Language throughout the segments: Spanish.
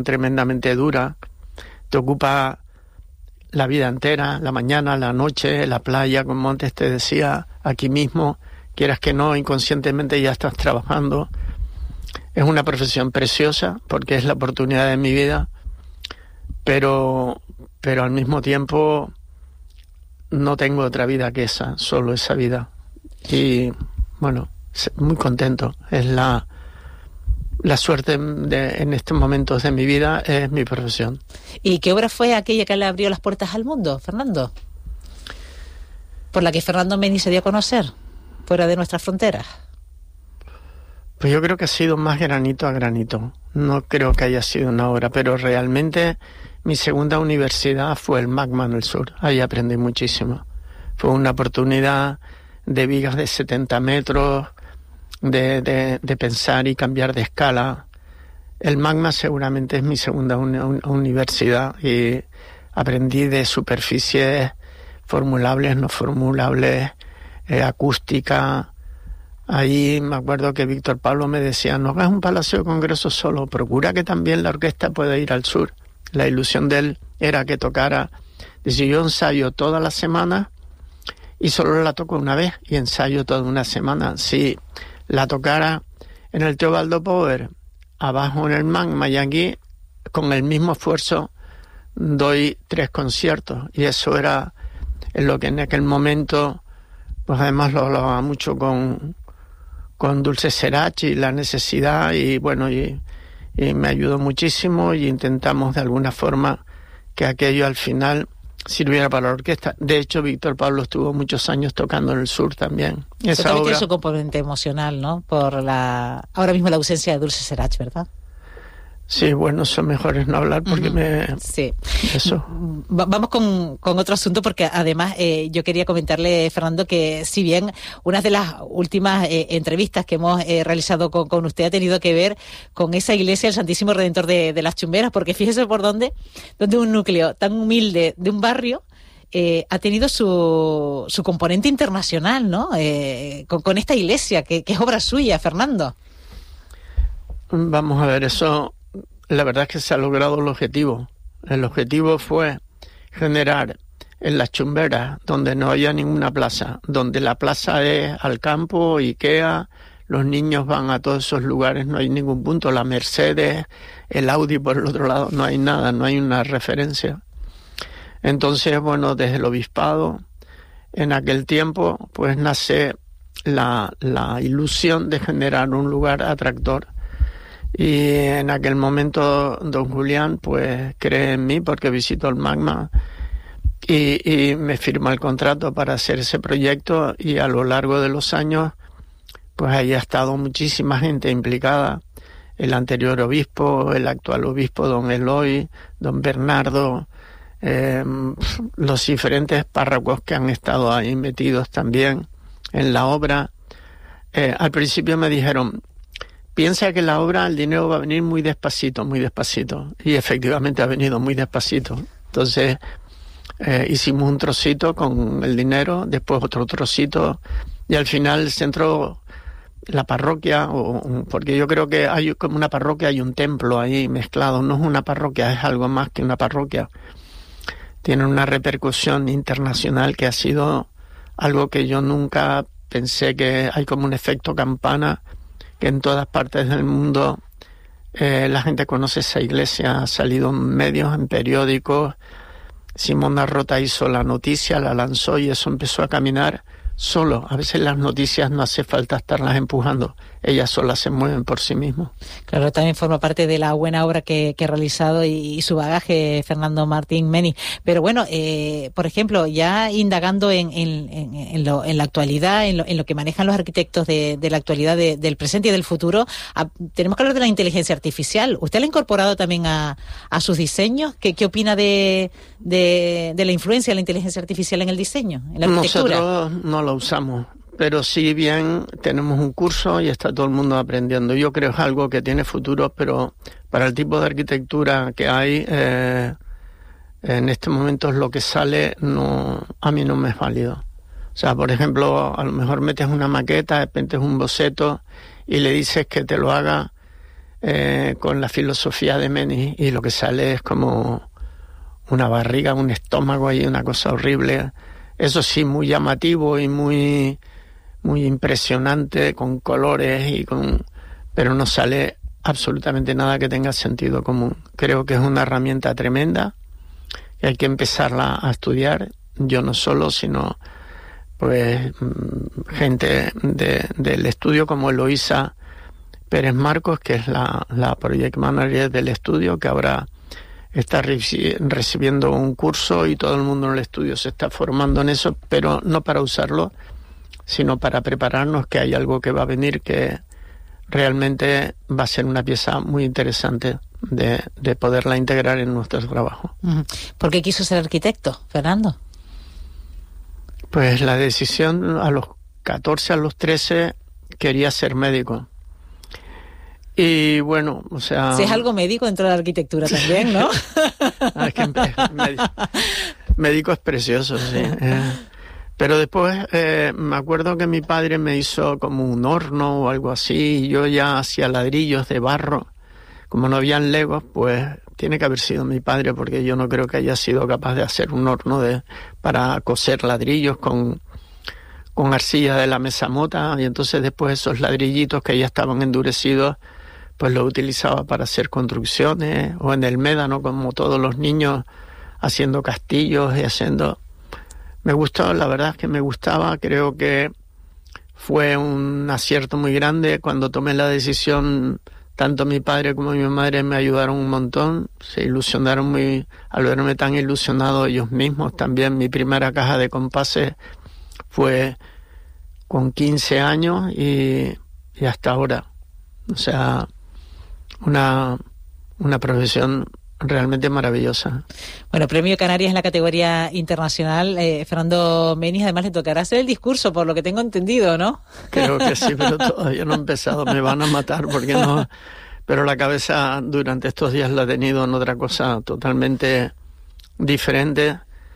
tremendamente dura, te ocupa la vida entera, la mañana, la noche, la playa, como antes te decía, aquí mismo, quieras que no, inconscientemente ya estás trabajando. Es una profesión preciosa porque es la oportunidad de mi vida, pero al mismo tiempo no tengo otra vida que esa, solo esa vida. Y bueno, muy contento. Es la suerte en estos momentos de mi vida, es mi profesión. ¿Y qué obra fue aquella que le abrió las puertas al mundo, Fernando? Por la que Fernando Meni se dio a conocer, fuera de nuestras fronteras. Pues yo creo que ha sido más granito a granito. No creo que haya sido una obra, pero realmente mi segunda universidad fue el Magma en el sur. Ahí aprendí muchísimo. Fue una oportunidad de vigas de 70 metros, de pensar y cambiar de escala. El Magma seguramente es mi segunda universidad y aprendí de superficies formulables, no formulables, acústica. Ahí me acuerdo que Víctor Pablo me decía, no hagas un palacio de congresos solo, procura que también la orquesta pueda ir al sur. La ilusión de él era que tocara. Dice, yo ensayo toda la semana y solo la toco una vez y ensayo toda una semana. Si la tocara en el Teobaldo Power, abajo en el Magma y aquí, con el mismo esfuerzo, doy 3 conciertos. Y eso era lo que en aquel momento, pues además lo hablaba mucho con Dulce Serachi, la necesidad, y bueno, y me ayudó muchísimo y intentamos de alguna forma que aquello al final sirviera para la orquesta. De hecho, Víctor Pablo estuvo muchos años tocando en el sur también. Eso también tiene su componente emocional, ¿no? Por ahora mismo la ausencia de Dulce Serachi, ¿verdad? Sí, bueno, eso mejor es no hablar porque Sí. Eso. Vamos con otro asunto porque además yo quería comentarle, Fernando, que si bien una de las últimas entrevistas que hemos realizado con usted ha tenido que ver con esa iglesia del Santísimo Redentor de las Chumberas, porque fíjese por donde un núcleo tan humilde de un barrio ha tenido su componente internacional, ¿no? Con esta iglesia que es obra suya, Fernando. Vamos a ver, eso... La verdad es que se ha logrado el objetivo. El objetivo fue generar en las Chumberas, donde no haya ninguna plaza, donde la plaza es al campo, Ikea, los niños van a todos esos lugares, no hay ningún punto, la Mercedes, el Audi por el otro lado, no hay nada, no hay una referencia. Entonces, bueno, desde el obispado, en aquel tiempo, pues nace la ilusión de generar un lugar atractor. Y en aquel momento don Julián pues cree en mí porque visitó el Magma y me firma el contrato para hacer ese proyecto, y a lo largo de los años pues ahí ha estado muchísima gente implicada, el anterior obispo, el actual obispo don Eloy, don Bernardo, los diferentes párrocos que han estado ahí metidos también en la obra. Al principio me dijeron, piensa que la obra, el dinero va a venir muy despacito, y efectivamente ha venido muy despacito. Entonces hicimos un trocito con el dinero, después otro trocito, y al final el centro, la parroquia, porque yo creo que hay como una parroquia, hay un templo ahí mezclado, no es una parroquia, es algo más que una parroquia. Tiene una repercusión internacional que ha sido algo que yo nunca pensé, que hay como un efecto campana, que en todas partes del mundo la gente conoce esa iglesia, ha salido en medios, en periódicos. Simona Rota hizo la noticia, la lanzó y eso empezó a caminar solo. A veces las noticias no hace falta estarlas empujando, ellas solas se mueven por sí mismas. Claro, también forma parte de la buena obra que ha realizado y su bagaje, Fernando Martín Meni. Pero bueno, por ejemplo, ya indagando en la actualidad, en lo que manejan los arquitectos de la actualidad, del presente y del futuro, tenemos que hablar de la inteligencia artificial. ¿Usted la ha incorporado también a sus diseños? ¿Qué opina de la influencia de la inteligencia artificial en el diseño, en la arquitectura? Nosotros no lo usamos, pero sí bien tenemos un curso y está todo el mundo aprendiendo. Yo creo que es algo que tiene futuro, pero para el tipo de arquitectura que hay, en este momento lo que sale a mí no me es válido. O sea, por ejemplo, a lo mejor metes una maqueta, metes un boceto y le dices que te lo haga con la filosofía de Menis, y lo que sale es como una barriga, un estómago ahí, una cosa horrible. Eso sí, muy llamativo y muy impresionante, con colores pero no sale absolutamente nada que tenga sentido común. Creo que es una herramienta tremenda y hay que empezarla a estudiar. Yo no solo, sino pues gente del estudio como Eloísa Pérez Marcos, que es la project manager del estudio, que ahora está recibiendo un curso y todo el mundo en el estudio se está formando en eso, pero no para usarlo, sino para prepararnos, que hay algo que va a venir que realmente va a ser una pieza muy interesante de poderla integrar en nuestro trabajo. ¿Por qué quiso ser arquitecto, Fernando? Pues la decisión, a los 14, a los 13, quería ser médico. Y bueno, o sea... Si es algo médico dentro de la arquitectura también, ¿no? Es que médico es precioso, sí. Pero después me acuerdo que mi padre me hizo como un horno o algo así, y yo ya hacía ladrillos de barro. Como no habían legos, pues tiene que haber sido mi padre, porque yo no creo que haya sido capaz de hacer un horno para coser ladrillos con arcilla de la mesa mota, y entonces después esos ladrillitos que ya estaban endurecidos, pues los utilizaba para hacer construcciones, o en el médano, como todos los niños, haciendo castillos y haciendo... Me gustó, la verdad es que me gustaba, creo que fue un acierto muy grande cuando tomé la decisión. Tanto mi padre como mi madre me ayudaron un montón, se ilusionaron muy, al verme tan ilusionado ellos mismos. También mi primera caja de compases fue con 15 años y hasta ahora. O sea, una profesión realmente maravillosa. Bueno, Premio Canarias en la categoría internacional. Fernando Menis, además le tocará hacer el discurso, por lo que tengo entendido, ¿no? Creo que sí, pero todavía no he empezado. Me van a matar porque no... Pero la cabeza durante estos días la he tenido en otra cosa totalmente diferente.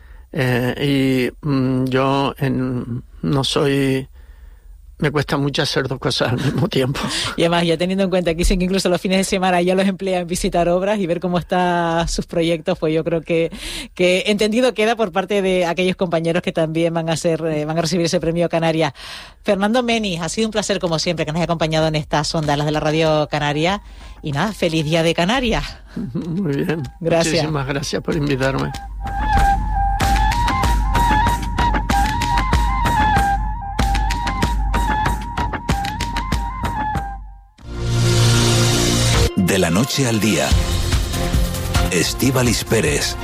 Yo no soy... Me cuesta mucho hacer dos cosas al mismo tiempo. Y además, ya teniendo en cuenta que dicen que incluso los fines de semana ya los emplea en visitar obras y ver cómo están sus proyectos, pues yo creo que entendido queda por parte de aquellos compañeros que también van a recibir ese premio Canarias. Fernando Menis, ha sido un placer como siempre que nos haya acompañado en estas ondas, las de la Radio Canaria. Y nada, feliz día de Canarias. Muy bien. Gracias. Muchísimas gracias por invitarme. De la noche al día, Estíbaliz Pérez.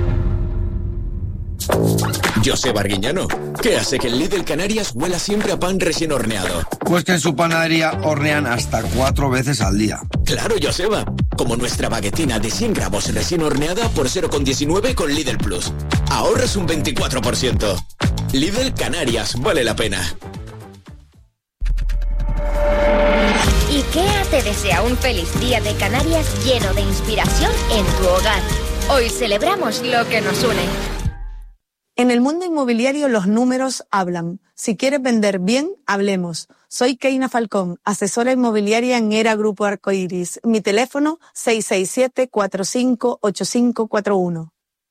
Joseba Arguiñano, ¿qué hace que el Lidl Canarias huela siempre a pan recién horneado? Pues que en su panadería hornean hasta 4 veces al día. Claro, Joseba, como nuestra baguetina de 100 gramos recién horneada por 0,19 con Lidl Plus. Ahorras un 24%. Lidl Canarias, vale la pena. IKEA te desea un feliz día de Canarias lleno de inspiración en tu hogar. Hoy celebramos lo que nos une. En el mundo inmobiliario los números hablan. Si quieres vender bien, hablemos. Soy Keina Falcón, asesora inmobiliaria en ERA Grupo Arcoiris. Mi teléfono 667-458541.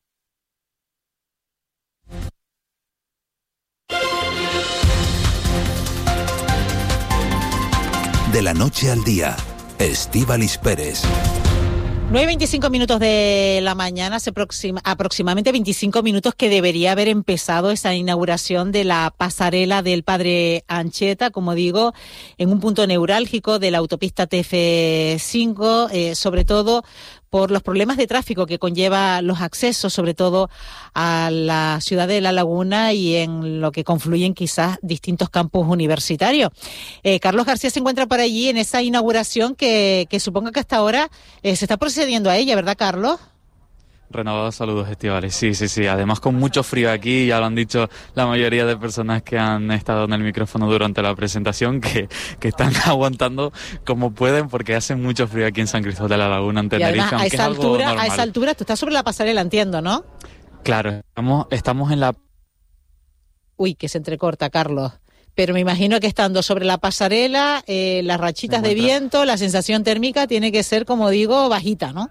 De la noche al día, Estíbaliz Pérez. 9:25 minutos de la mañana, aproximadamente 25 minutos que debería haber empezado esa inauguración de la pasarela del Padre Anchieta, como digo, en un punto neurálgico de la autopista TF5, sobre todo por los problemas de tráfico que conlleva los accesos, sobre todo a la ciudad de La Laguna y en lo que confluyen quizás distintos campus universitarios. Carlos García se encuentra por allí en esa inauguración que supongo que hasta ahora se está procediendo a ella, ¿verdad, Carlos? Renovados saludos, Estíbaliz. Sí. Además, con mucho frío aquí, ya lo han dicho la mayoría de personas que han estado en el micrófono durante la presentación, que están aguantando como pueden porque hace mucho frío aquí en San Cristóbal de la Laguna, en Tenerife. Y además, a esa altura, tú estás sobre la pasarela, entiendo, ¿no? Claro, estamos en la... Uy, que se entrecorta, Carlos. pero me imagino que estando sobre la pasarela, las rachitas de viento, la sensación térmica tiene que ser, como digo, bajita, ¿no?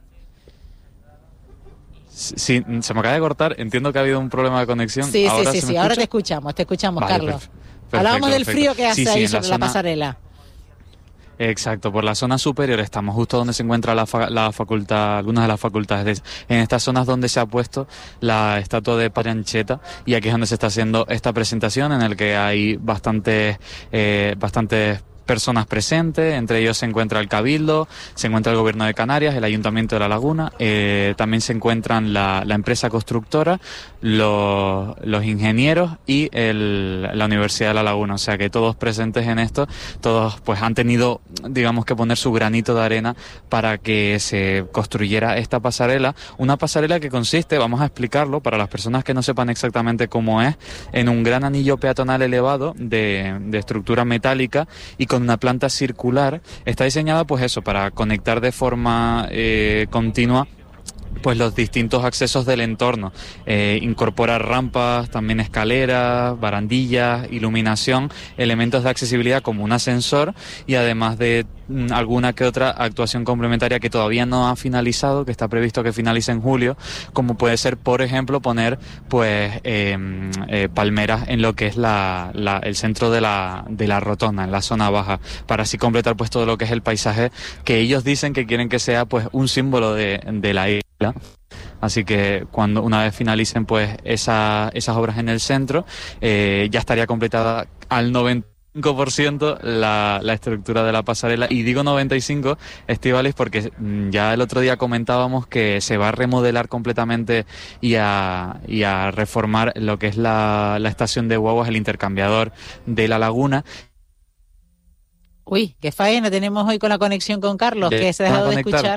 Sí, se me acaba de cortar, entiendo que ha habido un problema de conexión. Sí, ahora te escuchamos, vale, Carlos. Hablábamos del frío que hace ahí sobre la pasarela. Exacto, por la zona superior estamos justo donde se encuentra la facultad, algunas de las facultades. En estas zonas donde se ha puesto la estatua de Padre Ancheta, y aquí es donde se está haciendo esta presentación, en el que hay bastantes personas presentes. Entre ellos se encuentra el Cabildo, se encuentra el Gobierno de Canarias, el Ayuntamiento de La Laguna, también se encuentran la empresa constructora, los ingenieros y la Universidad de La Laguna. O sea que todos presentes en esto, todos pues han tenido, digamos, que poner su granito de arena para que se construyera esta pasarela. Una pasarela que consiste, vamos a explicarlo para las personas que no sepan exactamente cómo es, en un gran anillo peatonal elevado de estructura metálica y con una planta circular. Está diseñada pues eso, para conectar de forma continua pues los distintos accesos del entorno, incorporar rampas, también escaleras, barandillas, iluminación, elementos de accesibilidad como un ascensor, y además de alguna que otra actuación complementaria que todavía no ha finalizado, que está previsto que finalice en julio, como puede ser, por ejemplo, poner pues palmeras en lo que es el centro de la rotonda, en la zona baja, para así completar pues todo lo que es el paisaje que ellos dicen que quieren que sea pues un símbolo de la isla. Así que una vez finalicen pues esas obras en el centro, ya estaría completada al 95% la estructura de la pasarela. Y digo 95, Estíbaliz, porque ya el otro día comentábamos que se va a remodelar completamente y a reformar lo que es la estación de guaguas, el intercambiador de La Laguna. Uy, qué faena tenemos hoy con la conexión con Carlos, que se ha dejado de escuchar.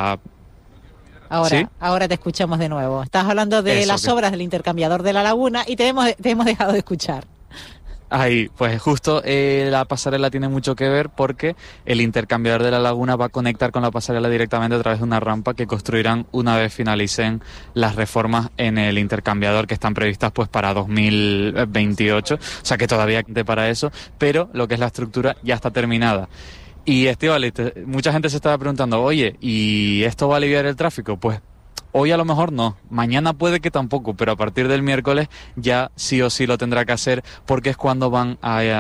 Ahora te escuchamos de nuevo. Estás hablando de las obras del intercambiador de La Laguna y te hemos dejado de escuchar. Ahí, pues justo la pasarela tiene mucho que ver, porque el intercambiador de La Laguna va a conectar con la pasarela directamente a través de una rampa que construirán una vez finalicen las reformas en el intercambiador, que están previstas pues para 2028, o sea que todavía queda para eso, pero lo que es la estructura ya está terminada. Y Estíbaliz, mucha gente se estaba preguntando, oye, ¿y esto va a aliviar el tráfico? Pues hoy a lo mejor no, mañana puede que tampoco, pero a partir del miércoles ya sí o sí lo tendrá que hacer, porque es cuando van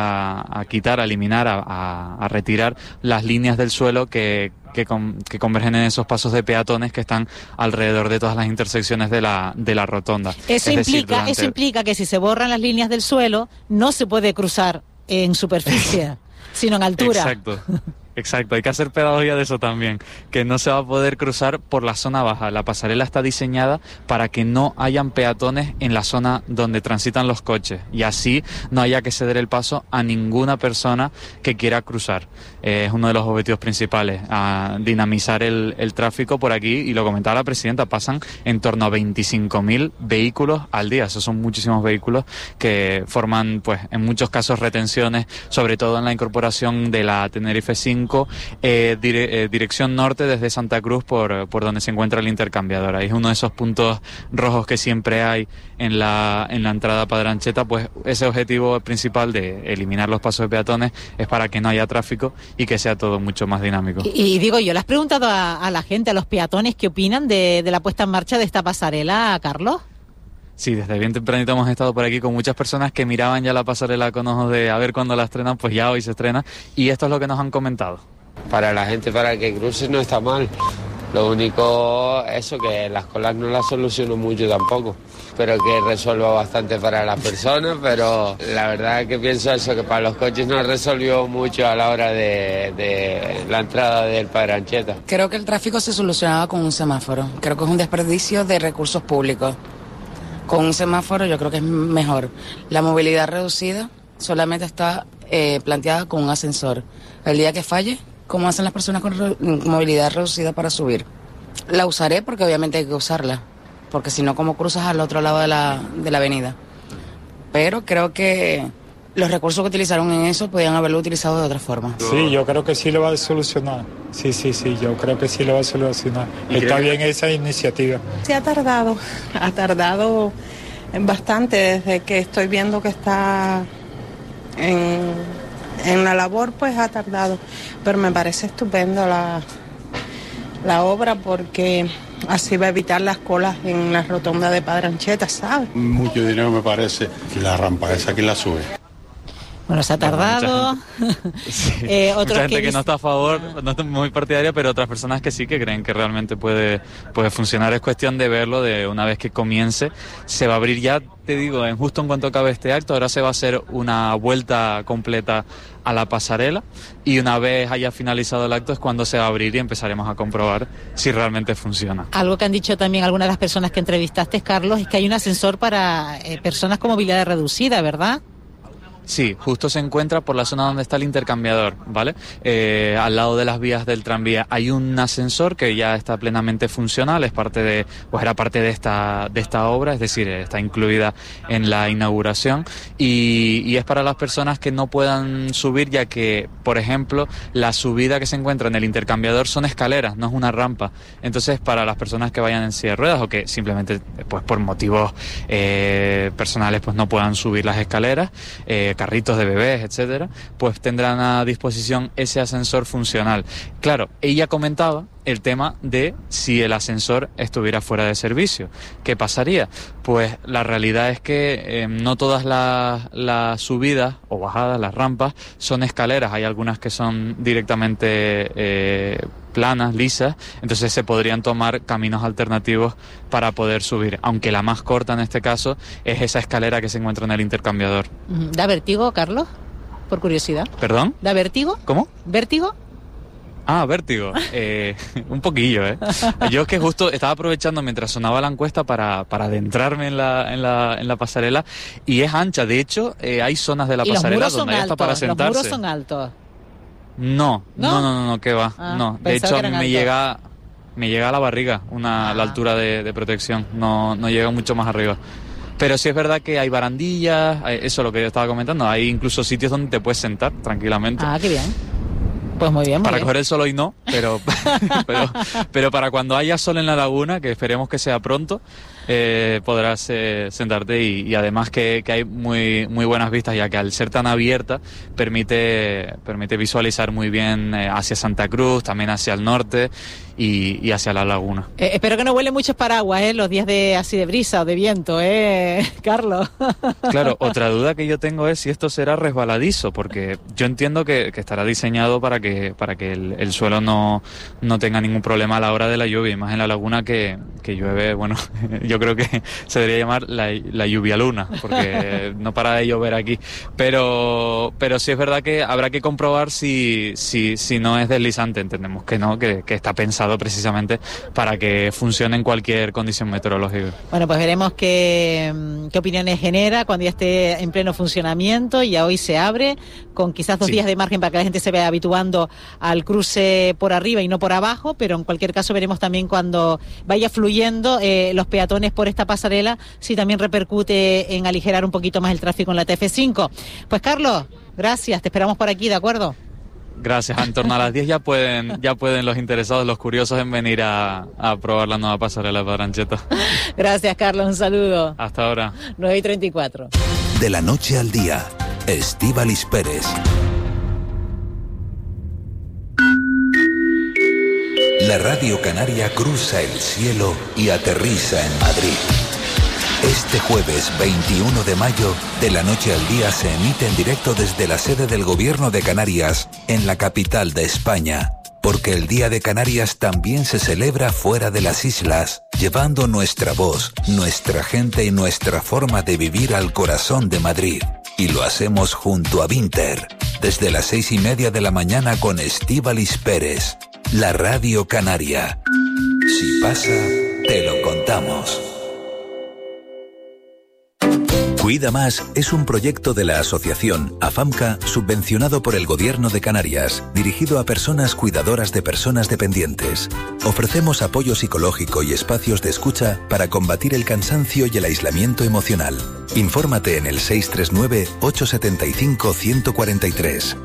a quitar, a eliminar, a retirar las líneas del suelo que convergen en esos pasos de peatones que están alrededor de todas las intersecciones de la rotonda. Eso implica que si se borran las líneas del suelo, no se puede cruzar en superficie, sino en altura. Exacto, hay que hacer pedagogía de eso también, que no se va a poder cruzar por la zona baja. La pasarela está diseñada para que no hayan peatones en la zona donde transitan los coches, y así no haya que ceder el paso a ninguna persona que quiera cruzar. Es uno de los objetivos principales, a dinamizar el tráfico por aquí, y lo comentaba la presidenta, pasan en torno a 25.000 vehículos al día. Esos son muchísimos vehículos que forman, pues, en muchos casos retenciones, sobre todo en la incorporación de la Tenerife 5, dirección norte desde Santa Cruz por donde se encuentra el intercambiador. Ahí es uno de esos puntos rojos que siempre hay en la entrada a Padre Ancheta. Pues ese objetivo principal de eliminar los pasos de peatones es para que no haya tráfico y que sea todo mucho más dinámico. Y digo yo, ¿le has preguntado a la gente, a los peatones, qué opinan de la puesta en marcha de esta pasarela, Carlos? Sí, desde bien tempranito hemos estado por aquí con muchas personas que miraban ya la pasarela con ojos de a ver cuándo la estrenan. Pues ya hoy se estrena, y esto es lo que nos han comentado. Para la gente, para que cruce, no está mal. Lo único, eso, que las colas no las soluciono mucho tampoco, pero que resuelva bastante para las personas. Pero la verdad es que pienso eso, que para los coches no resolvió mucho a la hora de la entrada del Padre Ancheta. Creo que el tráfico se solucionaba con un semáforo. Creo que es un desperdicio de recursos públicos. Con un semáforo yo creo que es mejor. La movilidad reducida solamente está planteada con un ascensor. El día que falle, ¿cómo hacen las personas con movilidad reducida para subir? La usaré porque obviamente hay que usarla, porque si no, ¿cómo cruzas al otro lado de la avenida? Pero creo que los recursos que utilizaron en eso podían haberlo utilizado de otra forma. Sí, yo creo que sí lo va a solucionar. Sí, yo creo que sí lo va a solucionar. Está bien esa iniciativa. Sí, ha tardado bastante desde que estoy viendo que está En la labor pues ha tardado, pero me parece estupendo la obra porque así va a evitar las colas en la rotonda de Padre Ancheta, ¿sabes? Mucho dinero me parece, la rampa esa que la sube. Bueno, se ha tardado. Mucha gente que no está a favor, no está muy partidaria, pero otras personas que sí, que creen que realmente puede funcionar. Es cuestión de verlo, de una vez que comience. Se va a abrir ya, te digo, justo en cuanto acabe este acto. Ahora se va a hacer una vuelta completa a la pasarela y una vez haya finalizado el acto es cuando se va a abrir y empezaremos a comprobar si realmente funciona. Algo que han dicho también algunas de las personas que entrevistaste, Carlos, es que hay un ascensor para personas con movilidad reducida, ¿verdad? Sí, justo se encuentra por la zona donde está el intercambiador, ¿vale? Al lado de las vías del tranvía hay un ascensor que ya está plenamente funcional, era parte de esta obra, es decir, está incluida en la inauguración y es para las personas que no puedan subir, ya que, por ejemplo, la subida que se encuentra en el intercambiador son escaleras, no es una rampa. Entonces, para las personas que vayan en silla de ruedas o que simplemente, pues por motivos personales, pues no puedan subir las escaleras, carritos de bebés, etcétera, pues tendrán a disposición ese ascensor funcional. Claro, ella comentaba el tema de si el ascensor estuviera fuera de servicio. ¿Qué pasaría? Pues la realidad es que no todas las subidas o bajadas, las rampas, son escaleras. Hay algunas que son directamente planas, lisas, entonces se podrían tomar caminos alternativos para poder subir, aunque la más corta en este caso es esa escalera que se encuentra en el intercambiador. ¿Da vértigo, Carlos? Por curiosidad. ¿Perdón? ¿Da vértigo? ¿Cómo? ¿Vértigo? Ah, vértigo. Un poquillo, ¿eh? Yo es que justo estaba aprovechando mientras sonaba la encuesta para adentrarme en la pasarela y es ancha. De hecho, hay zonas de la pasarela donde hay hasta para sentarse. ¿Los muros son altos? No, ¿qué va? No, de hecho a mí me llega a la barriga la altura de protección, no llega mucho más arriba. Pero sí es verdad que hay barandillas, eso es lo que yo estaba comentando, hay incluso sitios donde te puedes sentar tranquilamente. Ah, qué bien. Pues muy bien, para coger el sol hoy no, pero para cuando haya sol en la laguna, que esperemos que sea pronto, podrás sentarte y además que hay muy buenas vistas, ya que al ser tan abierta permite visualizar muy bien hacia Santa Cruz, también hacia el norte y hacia la laguna. Espero que no vuelen muchos paraguas los días así de brisa o de viento, Carlos. Claro, otra duda que yo tengo es si esto será resbaladizo, porque yo entiendo que estará diseñado para que el suelo no tenga ningún problema a la hora de la lluvia, y más en la laguna que llueve, bueno, yo creo que se debería llamar la lluvia luna, porque no para de llover aquí, pero sí es verdad que habrá que comprobar si no es deslizante. Entendemos que no, que está pensado precisamente para que funcione en cualquier condición meteorológica. Bueno, pues veremos qué opiniones genera cuando ya esté en pleno funcionamiento. Ya hoy se abre con quizás 2 días de margen para que la gente se vaya habituando al cruce por arriba y no por abajo, pero en cualquier caso veremos también cuando vaya fluyendo los peatones por esta pasarela si también repercute en aligerar un poquito más el tráfico en la TF5. Pues Carlos, gracias, te esperamos por aquí, ¿de acuerdo? Gracias. En torno a las 10 ya pueden los interesados, los curiosos en venir a probar la nueva pasarela de Padre Ancheta. Gracias, Carlos. Un saludo. Hasta ahora. 9:34. De la noche al día, Estíbaliz Pérez. La Radio Canaria cruza el cielo y aterriza en Madrid. Este jueves 21 de mayo, De la noche al día se emite en directo desde la sede del Gobierno de Canarias, en la capital de España. Porque el Día de Canarias también se celebra fuera de las islas, llevando nuestra voz, nuestra gente y nuestra forma de vivir al corazón de Madrid. Y lo hacemos junto a Vinter, desde las 6:30 de la mañana con Estíbaliz Pérez, la Radio Canaria. Si pasa, te lo contamos. Cuida Más es un proyecto de la asociación AFAMCA subvencionado por el Gobierno de Canarias, dirigido a personas cuidadoras de personas dependientes. Ofrecemos apoyo psicológico y espacios de escucha para combatir el cansancio y el aislamiento emocional. Infórmate en el 639-875-143.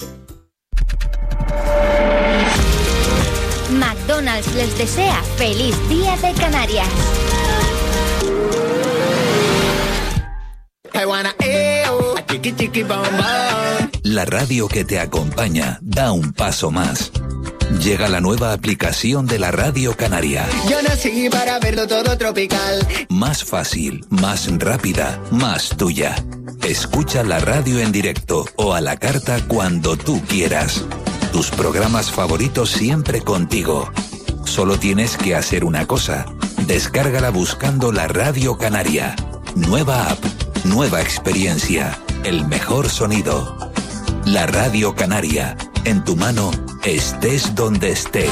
McDonald's les desea feliz Día de Canarias. I wanna, I chiqui chiqui bom bom. La radio que te acompaña da un paso más. Llega la nueva aplicación de la Radio Canaria. Yo nací para verlo todo tropical. Más fácil, más rápida, más tuya. Escucha la radio en directo o a la carta cuando tú quieras. Tus programas favoritos siempre contigo. Solo tienes que hacer una cosa. Descárgala buscando la Radio Canaria. Nueva app, nueva experiencia, el mejor sonido. La Radio Canaria, en tu mano, estés donde estés.